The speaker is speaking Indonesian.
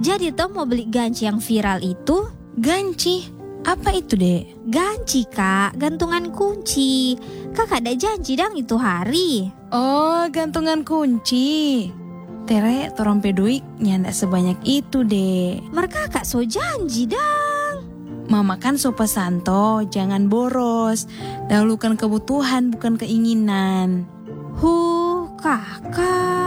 Jadi toh mau beli ganci yang viral itu? Ganci? Apa itu, Dek? Ganci kak, gantungan kunci. Kakak ada janji dang itu hari. Oh, gantungan kunci. Tere, torompe duit nyanda sebanyak itu, Dek. Mereka kakak so janji dang. Mama kan so pesan toh, jangan boros. Dahulukan kebutuhan bukan keinginan. Kakak.